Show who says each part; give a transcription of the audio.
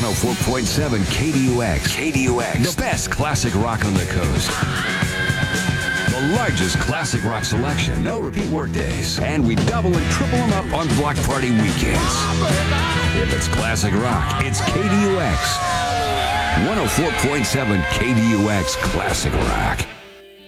Speaker 1: 104.7 KDUX. KDUX, the best classic rock on the coast. The largest classic rock selection, no repeat workdays. And we double and triple them up on block party weekends. If it's classic rock, it's KDUX. 104.7 KDUX Classic Rock.